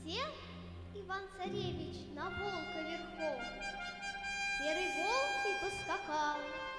Сел Иван-царевич на волка верхом, серый волк и поскакал.